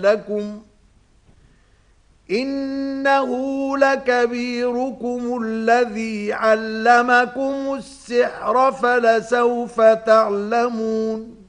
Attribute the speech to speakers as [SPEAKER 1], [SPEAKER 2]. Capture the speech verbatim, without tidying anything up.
[SPEAKER 1] لكم إنه لكبيركم الذي علمكم السحر فلسوف تعلمون